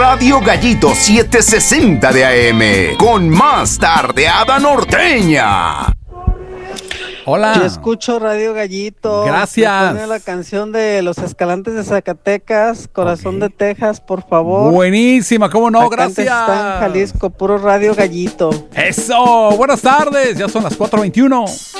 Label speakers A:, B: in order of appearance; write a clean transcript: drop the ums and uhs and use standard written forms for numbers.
A: Radio Gallito 760 de AM, con más tardeada norteña.
B: Hola.
C: Yo escucho Radio Gallito.
B: Gracias.
C: Pone la canción de Los Escalantes de Zacatecas, Corazón de Texas, por favor.
B: Buenísima, ¿cómo no?
C: Acá
B: Gracias.
C: Está en Jalisco, puro Radio Gallito.
B: Eso, buenas tardes, ya son las 4:21.